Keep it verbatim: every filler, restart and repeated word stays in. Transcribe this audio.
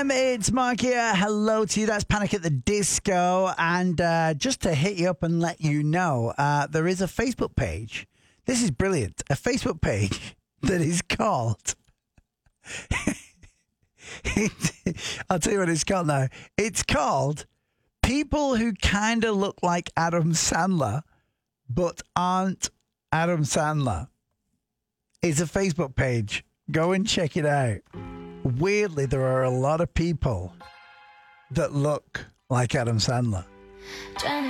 It's Mark here. Hello to you. That's Panic at the Disco. And uh, just to hit you up and let you know, uh, there is a Facebook page. This is brilliant. A Facebook page that is called... I'll tell you what it's called now. It's called People Who Kind of Look Like Adam Sandler but Aren't Adam Sandler. It's a Facebook page. Go and check it out. Weirdly, there are a lot of people that look like Adam Sandler.